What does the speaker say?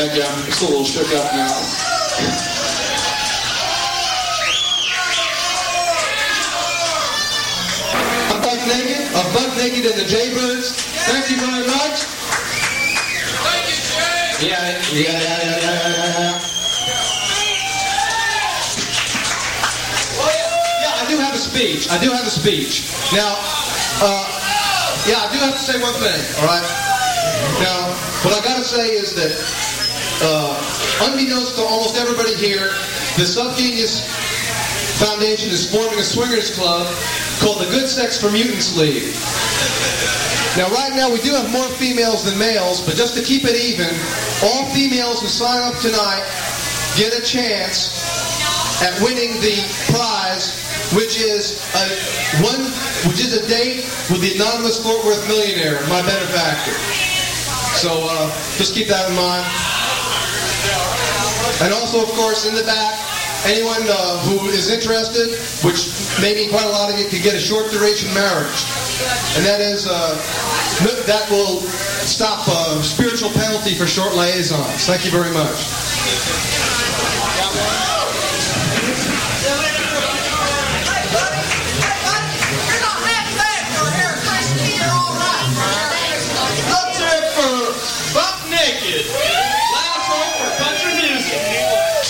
Thank you. I'm just a little shook up now. Buck Naked and the Jaybirds. Thank you very much. Thank you, Jay. Yeah. I do have a speech. Now, I do have to say one thing, all right? Now, what I got to say is that, unbeknownst to almost everybody here, the Subgenius Foundation is forming a swingers club called the Good Sex for Mutants League. Now, right now, we do have more females than males, but just to keep it even, all females who sign up tonight get a chance at winning the prize, which is a date with the anonymous Fort Worth millionaire, my benefactor. So just keep that in mind. And also, of course, in the back, anyone who is interested, which maybe quite a lot of you, could get a short duration marriage. And that is, that will stop spiritual penalty for short liaisons. Thank you very much.